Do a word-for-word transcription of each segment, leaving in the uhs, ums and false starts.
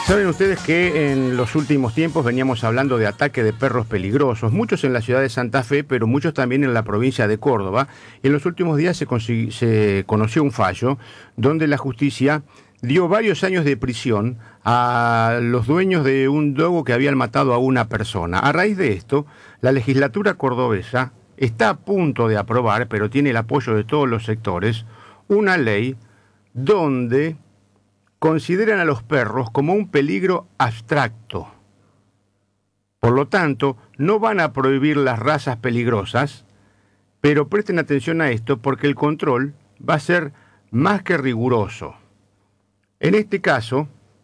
Saben ustedes que en los últimos tiempos veníamos hablando de ataque de perros peligrosos, muchos en la ciudad de Santa Fe, pero muchos también en la provincia de Córdoba. Y en los últimos días se, se conoció un fallo donde la justicia dio varios años de prisión a los dueños de un dogo que habían matado a una persona. A raíz de esto, la legislatura cordobesa está a punto de aprobar, pero tiene el apoyo de todos los sectores, una ley donde consideran a los perros como un peligro abstracto. Por lo tanto, no van a prohibir las razas peligrosas, pero presten atención a esto porque el control va a ser más que riguroso. En este caso,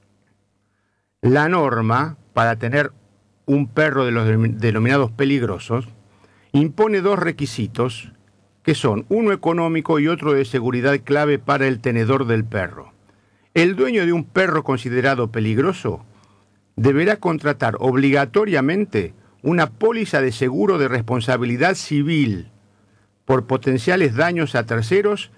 la norma para tener un perro de los denominados peligrosos impone dos requisitos que son uno económico y otro de seguridad clave para el tenedor del perro. El dueño de un perro considerado peligroso deberá contratar obligatoriamente una póliza de seguro de responsabilidad civil por potenciales daños a terceros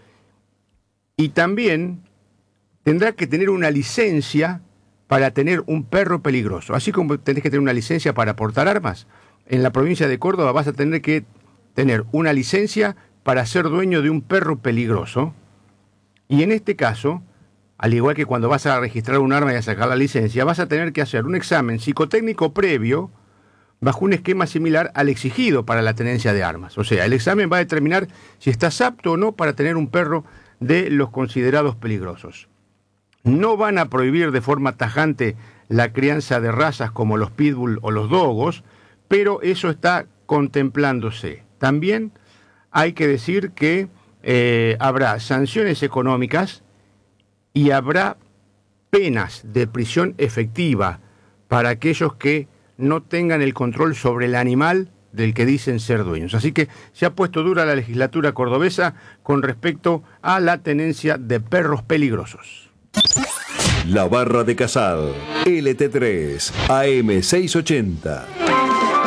y también tendrá que tener una licencia para tener un perro peligroso. Así como tenés que tener una licencia para portar armas, en la provincia de Córdoba vas a tener que tener una licencia para ser dueño de un perro peligroso. Y en este caso, al igual que cuando vas a registrar un arma y a sacar la licencia, vas a tener que hacer un examen psicotécnico previo bajo un esquema similar al exigido para la tenencia de armas. O sea, el examen va a determinar si estás apto o no para tener un perro de los considerados peligrosos. No van a prohibir de forma tajante la crianza de razas como los pitbull o los dogos, pero eso está contemplándose. También hay que decir que eh, habrá sanciones económicas y habrá penas de prisión efectiva para aquellos que no tengan el control sobre el animal del que dicen ser dueños. Así que se ha puesto dura la legislatura cordobesa con respecto a la tenencia de perros peligrosos. La Barra de Casal, L T tres, A M seiscientos ochenta.